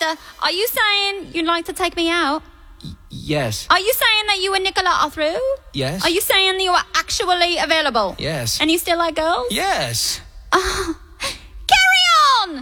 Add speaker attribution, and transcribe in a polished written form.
Speaker 1: Oscar, are you saying you'd like to take me out?
Speaker 2: Yes.
Speaker 1: Are you saying that you and Nicola are through?
Speaker 2: Yes.
Speaker 1: Are you saying that you are actually available?
Speaker 2: Yes.
Speaker 1: And you still like girls?
Speaker 2: Yes.
Speaker 1: Oh,